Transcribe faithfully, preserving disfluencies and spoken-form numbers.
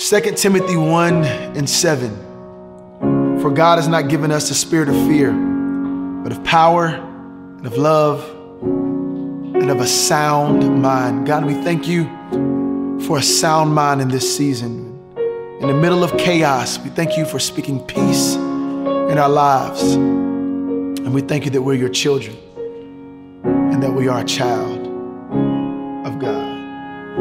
Second Timothy one and seven. For God has not given us a spirit of fear, but of power and of love and of a sound mind. God, we thank you for a sound mind in this season. In the middle of chaos, we thank you for speaking peace in our lives. And we thank you that we're your children and that we are a child.